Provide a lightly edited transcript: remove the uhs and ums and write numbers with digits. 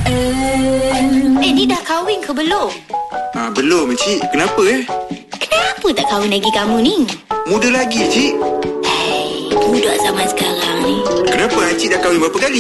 Ni dah kahwin ke belum? Belum, Cik. Kenapa Kenapa tak kahwin lagi kamu ni? Muda lagi, Cik. Budak zaman sekarang ni. Kenapa Cik dah kahwin berapa kali?